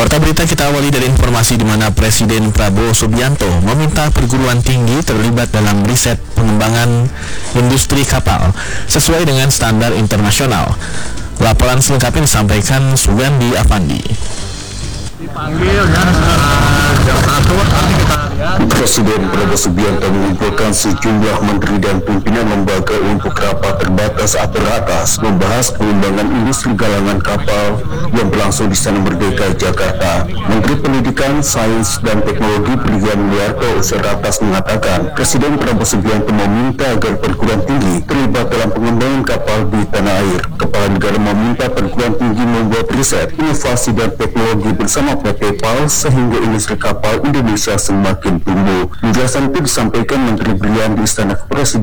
Warta berita kita awali dari informasi di mana Presiden Prabowo Subianto meminta perguruan tinggi terlibat dalam riset pengembangan industri kapal sesuai dengan standar internasional. Laporan selengkapnya disampaikan Sugandi Afandi. Dipanggil ya jam 1 nanti kita lihat. Presiden Prabowo Subianto mengumpulkan sejumlah menteri dan pimpinan lembaga untuk rapat terbatas atau ratas membahas pengembangan industri galangan kapal yang berlangsung di Istana Merdeka, Jakarta. Menteri Pendidikan, Sains dan Teknologi Brilian Wiarto usai ratas mengatakan Presiden Prabowo Subianto meminta agar perguruan tinggi terlibat dalam pengembangan kapal di tanah air. Kepala negara meminta perguruan tinggi membuat riset, inovasi dan teknologi bersama PT PAL sehingga industri kapal Indonesia semakin tumbuh. Penjelasan itu disampaikan Menteri Brilian di Istana Kepresidenan